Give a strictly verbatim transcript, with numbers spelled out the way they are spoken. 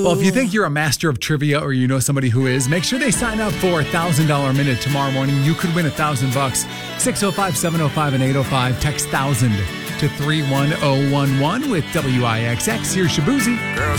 Well, if you think you're a master of trivia or you know somebody who is, make sure they sign up for a one thousand dollars minute tomorrow morning. You could win a thousand bucks. six oh five, seven oh five, and eight oh five. Text one thousand to three one oh one one with W I X X. Here's Shabuzi.